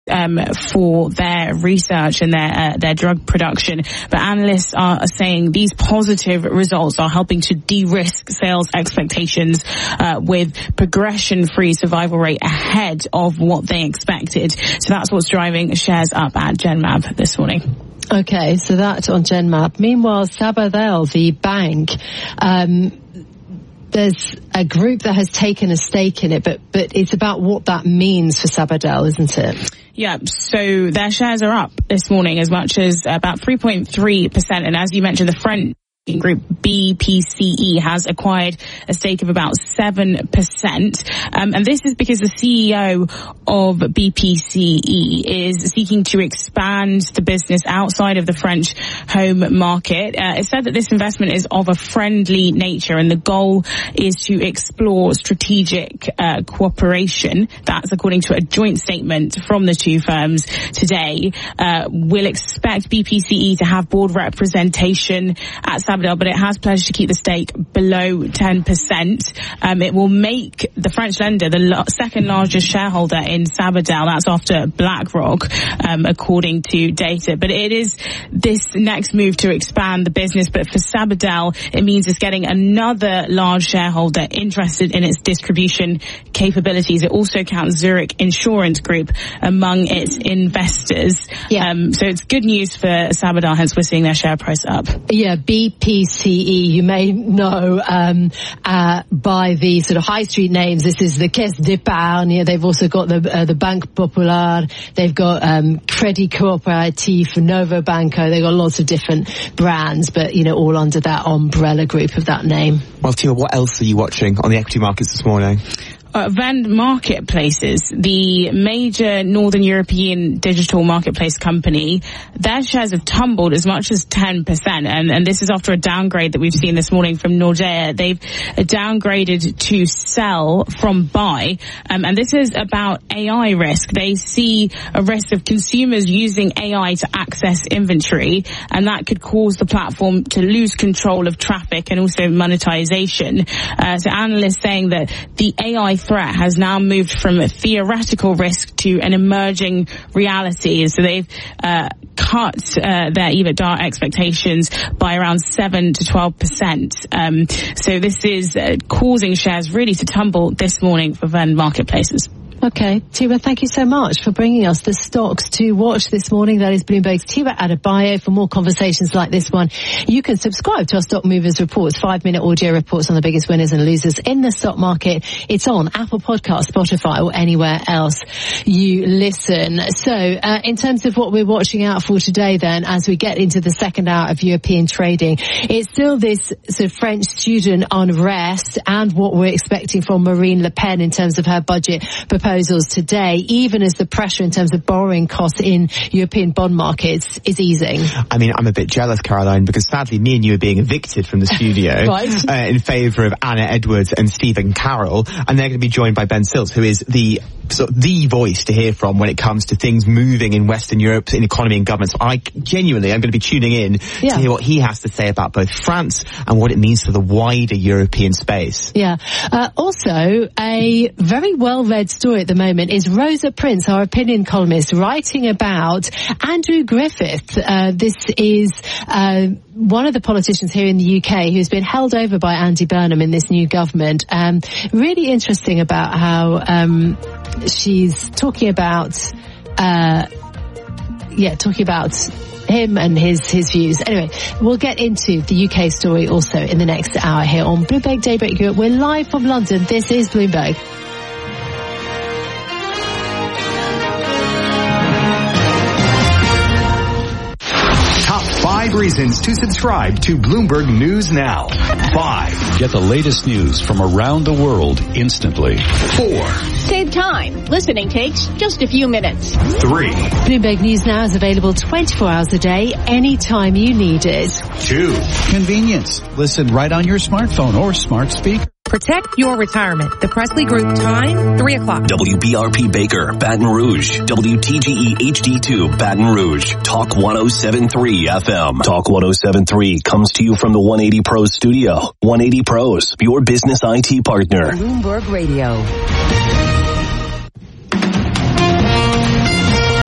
for their research and their drug production. But analysts are saying these positive results are helping to de-risk sales expectations with progression-free survival rate ahead of what they expected. So that's what's driving shares up at Genmab this morning. Okay, so that on Genmab. Meanwhile, Sabadell, the bank, there's a group that has taken a stake in it, but it's about what that means for Sabadell, isn't it? Yeah, so their shares are up this morning as much as about 3.3%. And as you mentioned, the French group BPCE has acquired a stake of about 7%. And this is because the CEO of BPCE is seeking to expand the business outside of the French home market. It said that this investment is of a friendly nature and the goal is to explore strategic cooperation. That's according to a joint statement from the two firms today. We'll expect BPCE to have board representation at Sabadell, but it has pledged to keep the stake below 10%. It will make the French lender the second largest shareholder in Sabadell. That's after BlackRock, according to data. But it is this next move to expand the business. But for Sabadell, it means it's getting another large shareholder interested in its distribution capabilities. It also counts Zurich Insurance Group among its investors. Yeah. So it's good news for Sabadell, hence we're seeing their share price up. Yeah, BPCE, you may know by the sort of high street names. This is the Caisse d'Épargne. They've also got the Banque Populaire. They've got Crédit Coopératif, Novo Banco. They've got lots of different brands, but, you know, all under that umbrella group of that name. Well, Tia, what else are you watching on the equity markets this morning? Vend Marketplaces, the major Northern European digital marketplace company, their shares have tumbled as much as 10%. And this is after a downgrade that we've seen this morning from Nordea. They've downgraded to sell from buy. And this is about AI risk. They see a risk of consumers using AI to access inventory, and that could cause the platform to lose control of traffic and also monetization. So analysts saying that the AI threat has now moved from a theoretical risk to an emerging reality. So they've cut their EBITDA expectations by around 7 to 12%. So this is causing shares really to tumble this morning for Vend Marketplaces. Okay, Tiwa, thank you so much for bringing us the stocks to watch this morning. That is Bloomberg's Tiwa Adebayo. For more conversations like this one, you can subscribe to our Stock Movers Reports, 5-minute audio reports on the biggest winners and losers in the stock market. It's on Apple Podcasts, Spotify, or anywhere else you listen. So, in terms of what we're watching out for today then, as we get into the second hour of European trading, it's still this sort of French student unrest and what we're expecting from Marine Le Pen in terms of her budget proposals today, even as the pressure in terms of borrowing costs in European bond markets is easing. I mean, I'm a bit jealous, Caroline, because sadly me and you are being evicted from the studio right. In favour of Anna Edwards and Stephen Carroll, and they're going to be joined by Ben Sills, who is the voice to hear from when it comes to things moving in Western Europe, in economy and government. So I'm going to be tuning in to hear what he has to say about both France and what it means for the wider European space. Yeah. Also, a very well-read story at the moment is Rosa Prince, our opinion columnist, writing about Andrew Griffith. This is one of the politicians here in the UK who's been held over by Andy Burnham in this new government. Really interesting about how she's talking about him and his views. Anyway, we'll get into the UK story also in the next hour here on Bloomberg Daybreak Europe. We're live from London. This is Bloomberg. Top 5 reasons to subscribe to Bloomberg News Now. 5. Get the latest news from around the world instantly. 4. Save time. Listening takes just a few minutes. 3. Bloomberg News Now is available 24 hours a day, anytime you need it. 2. Convenience. Listen right on your smartphone or smart speaker. Protect your retirement. The Presley Group time, 3 o'clock. WBRP Baker, Baton Rouge. WTGE HD2, Baton Rouge. Talk 107.3 FM. Talk 107.3 comes to you from the 180 Pros studio. 180 Pros, your business IT partner. Bloomberg Radio.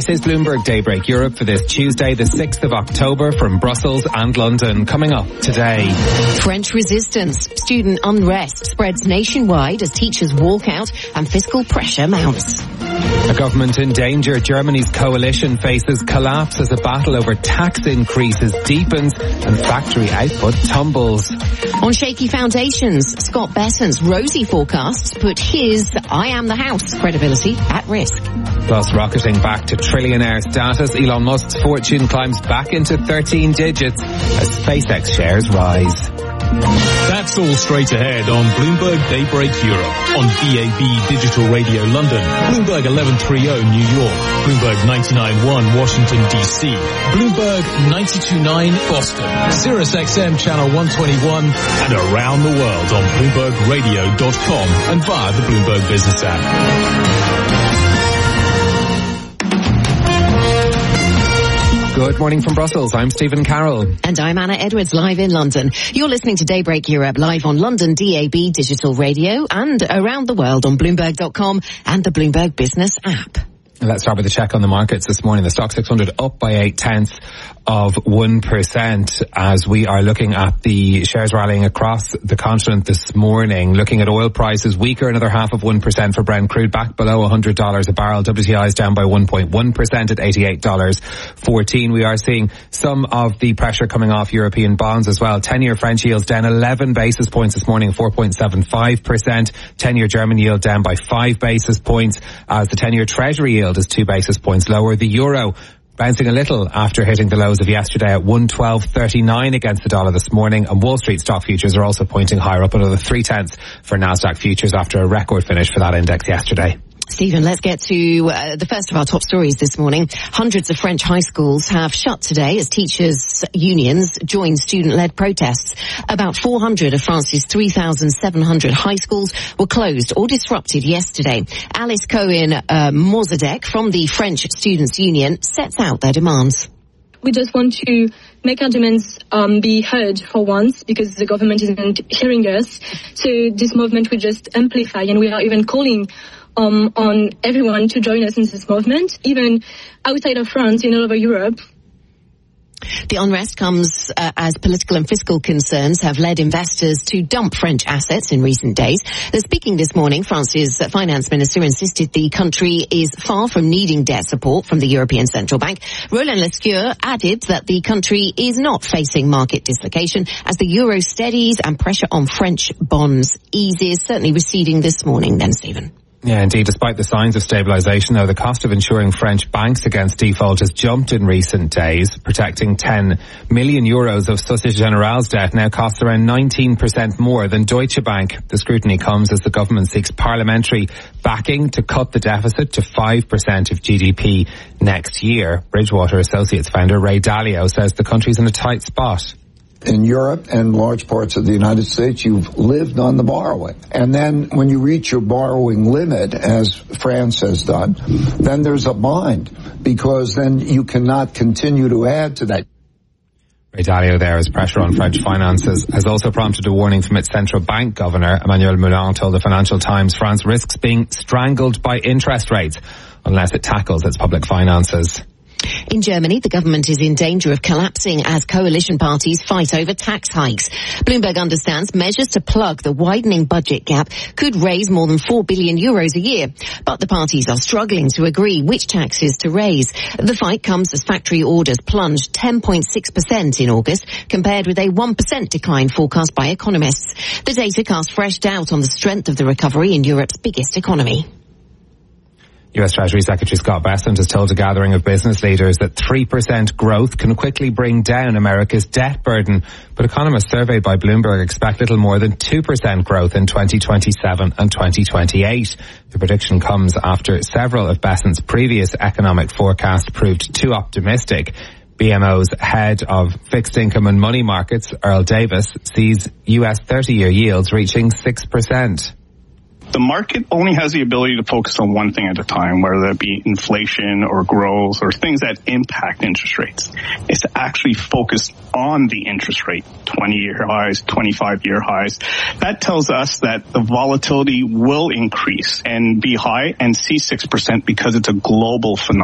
This is Bloomberg Daybreak Europe for this Tuesday, the 6th of October, from Brussels and London. Coming up today. French resistance. Student unrest spreads nationwide as teachers walk out and fiscal pressure mounts. A government in danger. Germany's coalition faces collapse as a battle over tax increases deepens and factory output tumbles. On shaky foundations, Scott Bessent's rosy forecasts put his I am the house credibility at risk. Plus, rocketing back to trillionaire status, Elon Musk's fortune climbs back into 13 digits as SpaceX shares rise. That's all straight ahead on Bloomberg Daybreak Europe, on DAB Digital Radio London, Bloomberg 1130 New York, Bloomberg 99.1 Washington DC, Bloomberg 92.9 Boston, Sirius XM Channel 121, and around the world on BloombergRadio.com and via the Bloomberg Business app. Good morning from Brussels. I'm Stephen Carroll. And I'm Anna Edwards, live in London. You're listening to Daybreak Europe, live on London DAB Digital Radio and around the world on Bloomberg.com and the Bloomberg Business app. Let's start with a check on the markets this morning. The Stock 600 up by 0.8% as we are looking at the shares rallying across the continent this morning. Looking at oil prices, weaker, another 0.5% for Brent crude, back below $100 a barrel. WTI is down by 1.1% at $88.14. We are seeing some of the pressure coming off European bonds as well. 10-year French yields down 11 basis points this morning, 4.75%. 10-year German yield down by 5 basis points as the 10-year Treasury yield is 2 basis points lower. The euro bouncing a little after hitting the lows of yesterday at 112.39 against the dollar this morning, and Wall Street stock futures are also pointing higher, up another 0.3 for Nasdaq futures after a record finish for that index yesterday. Stephen, let's get to the first of our top stories this morning. Hundreds of French high schools have shut today as teachers' unions join student-led protests. About 400 of France's 3,700 high schools were closed or disrupted yesterday. Alice Cohen-Mozadek from the French Students' Union sets out their demands. We just want to make our demands be heard for once, because the government isn't hearing us. So this movement will just amplify, and we are even calling on everyone to join us in this movement, even outside of France, in all over Europe. The unrest comes as political and fiscal concerns have led investors to dump French assets in recent days. Speaking this morning, France's finance minister insisted the country is far from needing debt support from the European Central Bank. Roland Lescure added that the country is not facing market dislocation as the euro steadies and pressure on French bonds eases, certainly receding this morning then, Stephen. Yeah, indeed. Despite the signs of stabilisation, though, the cost of insuring French banks against default has jumped in recent days. Protecting 10 million euros of Société Générale's debt now costs around 19% more than Deutsche Bank. The scrutiny comes as the government seeks parliamentary backing to cut the deficit to 5% of GDP next year. Bridgewater Associates founder Ray Dalio says the country's in a tight spot. In Europe and large parts of the United States, you've lived on the borrowing. And then when you reach your borrowing limit, as France has done, then there's a bind, because then you cannot continue to add to that. Ray Dalio there as pressure on French finances has also prompted a warning from its central bank governor. Emmanuel Moulin told the Financial Times France risks being strangled by interest rates unless it tackles its public finances. In Germany, the government is in danger of collapsing as coalition parties fight over tax hikes. Bloomberg understands measures to plug the widening budget gap could raise more than 4 billion euros a year. But the parties are struggling to agree which taxes to raise. The fight comes as factory orders plunged 10.6% in August, compared with a 1% decline forecast by economists. The data cast fresh doubt on the strength of the recovery in Europe's biggest economy. US Treasury Secretary Scott Bessent has told a gathering of business leaders that 3% growth can quickly bring down America's debt burden. But economists surveyed by Bloomberg expect little more than 2% growth in 2027 and 2028. The prediction comes after several of Bessent's previous economic forecasts proved too optimistic. BMO's head of fixed income and money markets, Earl Davis, sees US 30-year yields reaching 6%. The market only has the ability to focus on one thing at a time, whether that be inflation or growth or things that impact interest rates. It's to actually focus on the interest rate, 20-year highs, 25-year highs. That tells us that the volatility will increase and be high and see 6% because it's a global phenomenon.